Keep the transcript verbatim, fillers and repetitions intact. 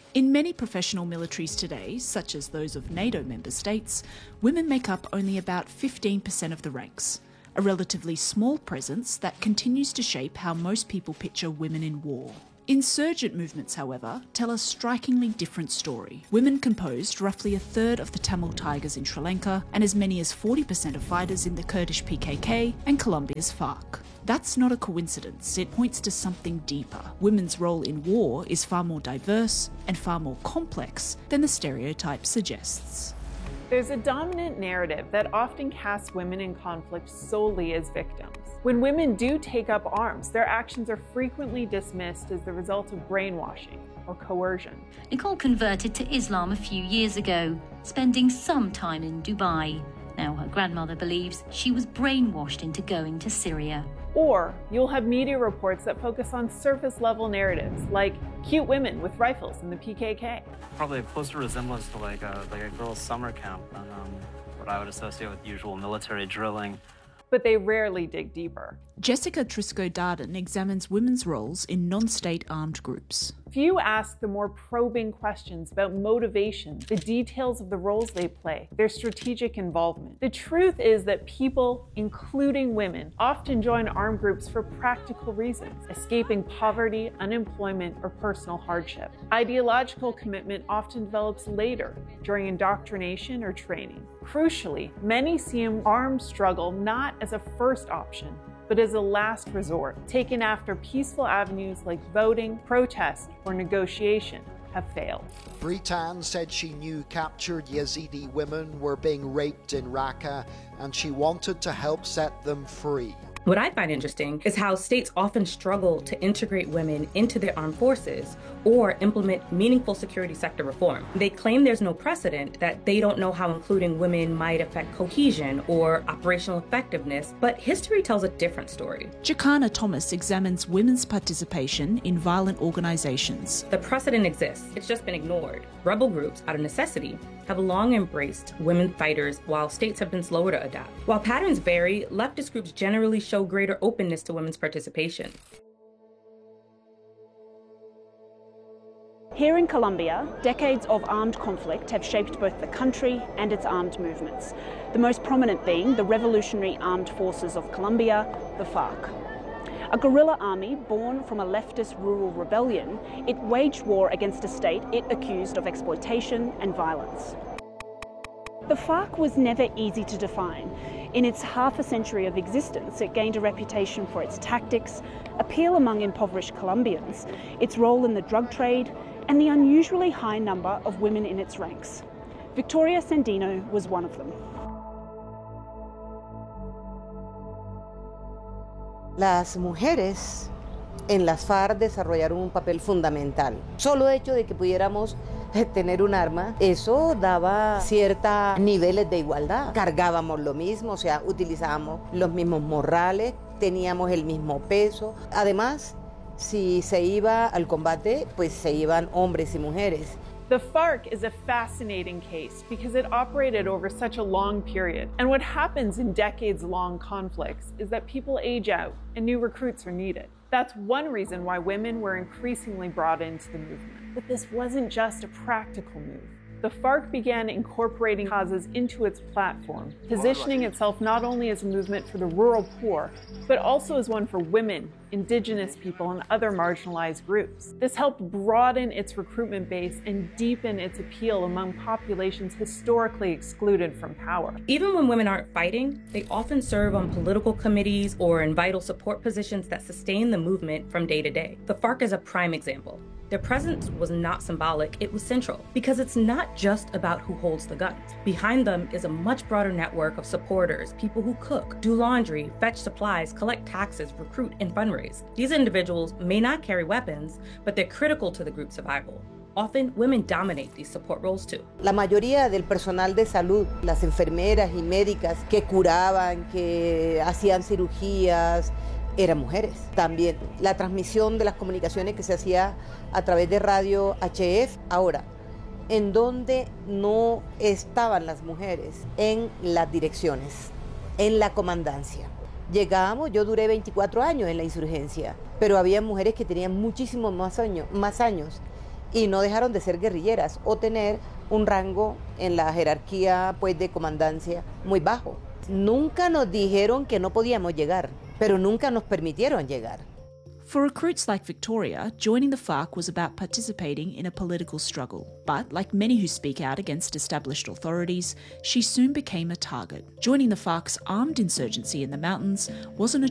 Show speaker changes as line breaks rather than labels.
In many professional militaries today, such as those of NATO member states, women make up only about fifteen percent of the ranks, a relatively small presence that continues to shape how most people picture women in war. Insurgent movements, however, tell a strikingly different story. Women composed roughly a third of the Tamil Tigers in Sri Lanka and as many as forty percent of fighters in the Kurdish P K K and Colombia's FARC. That's not a coincidence. It points to something deeper. Women's role in war is far more diverse and far more complex than the stereotype suggests.
There's a dominant narrative that often casts women in conflict solely as victims. When women do take up arms, their actions are frequently dismissed as the result of brainwashing or coercion.
Nicole converted to Islam a few years ago, spending some time in Dubai. Now her grandmother believes she was brainwashed into going to Syria.
Or you'll have media reports that focus on surface-level narratives, like cute women with rifles in the P K K.
Probably a closer resemblance to like a, like a girls' summer camp than um, what I would associate with usual military drilling.
But they rarely dig deeper.
Jessica Trisco-Darden examines women's roles in non-state armed groups.
Few ask the more probing questions about motivation, the details of the roles they play, their strategic involvement. The truth is that people, including women, often join armed groups for practical reasons, escaping poverty, unemployment, or personal hardship. Ideological commitment often develops later, during indoctrination or training. Crucially, many see an armed struggle not as a first option, but as a last resort, taken after peaceful avenues like voting, protest, or negotiation have failed.
Britan said she knew captured Yazidi women were being raped in Raqqa, and she wanted to help set them free.
What I find interesting is how states often struggle to integrate women into their armed forces or implement meaningful security sector reform. They claim there's no precedent, that they don't know how including women might affect cohesion or operational effectiveness, but history tells a different story.
Jacana Thomas examines women's participation in violent organizations.
The precedent exists, it's just been ignored. Rebel groups, out of necessity, have long embraced women fighters while states have been slower to adapt. While patterns vary, leftist groups generally show greater openness to women's participation.
Here in Colombia, decades of armed conflict have shaped both the country and its armed movements, the most prominent being the Revolutionary Armed Forces of Colombia, the FARC. A guerrilla army born from a leftist rural rebellion, it waged war against a state it accused of exploitation and violence. The FARC was never easy to define. In its half a century of existence, it gained a reputation for its tactics, appeal among impoverished Colombians, its role in the drug trade, and the unusually high number of women in its ranks. Victoria Sandino was one of them.
Las mujeres en las FARC desarrollaron un papel fundamental. Solo hecho de que pudiéramos tener un arma, eso daba ciertos niveles de igualdad. Cargábamos lo mismo, o sea, utilizábamos los mismos morrales, teníamos el mismo peso. Además, si se iba al combate, pues se iban hombres y mujeres.
The FARC is a fascinating case because it operated over such a long period. And what happens in decades-long conflicts is that people age out and new recruits are needed. That's one reason why women were increasingly brought into the movement. But this wasn't just a practical move. The FARC began incorporating causes into its platform, positioning itself not only as a movement for the rural poor, but also as one for women, indigenous people, and other marginalized groups. This helped broaden its recruitment base and deepen its appeal among populations historically excluded from power.
Even when women aren't fighting, they often serve on political committees or in vital support positions that sustain the movement from day to day. The FARC is a prime example. Their presence was not symbolic, it was central, because it's not just about who holds the guns. Behind them is a much broader network of supporters, people who cook, do laundry, fetch supplies, collect taxes, recruit, and fundraise. These individuals may not carry weapons, but they're critical to the group's survival. Often, women dominate these support roles too.
La mayoría del personal de salud, las enfermeras y médicas que curaban, que hacían cirugías, eran mujeres. También la transmisión de las comunicaciones que se hacía a través de radio H F. Ahora, ¿en dónde no estaban las mujeres? En las direcciones, en la comandancia. Llegábamos, yo duré veinticuatro años en la insurgencia, pero había mujeres que tenían muchísimos más años, más años y no dejaron de ser guerrilleras o tener un rango en la jerarquía pues, de comandancia muy bajo. Nunca nos dijeron que no podíamos llegar, pero nunca nos permitieron llegar.
For recruits like Victoria, joining the FARC was about participating in a political struggle. But, like many who speak out against established authorities, she soon became a target. Joining the FARC's armed insurgency in the mountains wasn't a